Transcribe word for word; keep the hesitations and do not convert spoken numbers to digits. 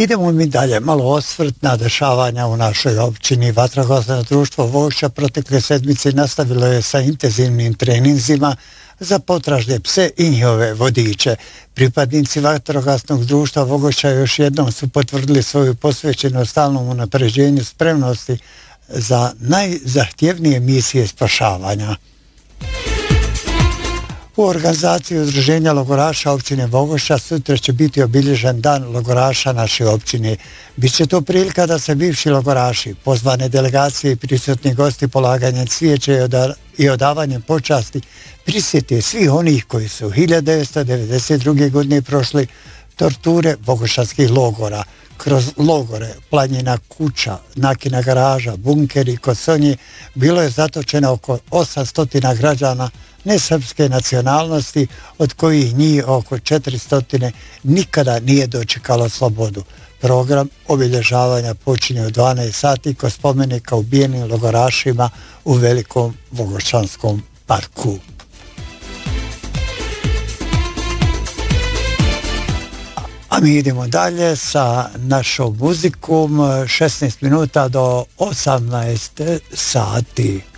Idemo mi dalje, malo osvrt na dešavanja u našoj općini. Vatrogasno društvo Vogošća protekle sedmice nastavilo je sa intenzivnim treninzima za potražne pse i njihove vodiče. Pripadnici vatrogasnog društva Vogošća još jednom su potvrdili svoju posvećenost stalnom unapređenju spremnosti za najzahtjevnije misije spašavanja. U organizaciji Udruženja logoraša općine Vogošća sutra će biti obilježen dan logoraša naše općine. Biće to prilika da se bivši logoraši, pozvane delegacije i prisutni gosti polaganjem cvijeća i odavanjem počasti prisjete svih onih koji su hiljadu devetsto devedeset druge. godine prošli torture vogošćanskih logora. Kroz logore, Planjina kuća, Nakina garaža, bunkeri, Kosonje bilo je zatočeno oko osamsto građana nesrpske nacionalnosti, od kojih njih oko četiristo nikada nije dočekalo slobodu. Program obilježavanja počinje u dvanaest sati kod spomenika ubijenim logorašima u Velikom Vogošćanskom parku. A mi idemo dalje sa našom muzikom, šesnaest minuta do osamnaest sati.